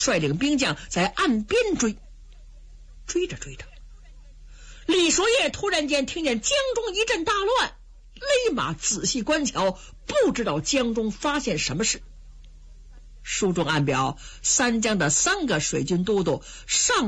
率领兵将在岸边追着，李叔夜突然间听见江中一阵大乱，勒马仔细观瞧，不知道江中发现什么事。书中暗表，三江的3个水军都督上